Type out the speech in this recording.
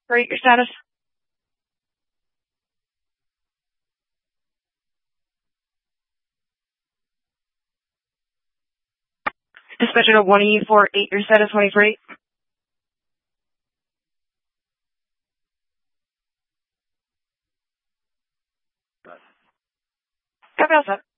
Great, your status? Dispatcher to 1E48, your status 23. Copy all set.